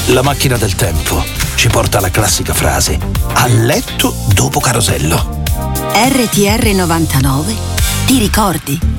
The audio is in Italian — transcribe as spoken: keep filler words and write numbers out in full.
La macchina del tempo ci porta alla classica frase: a letto dopo Carosello. R T R novantanove ti ricordi?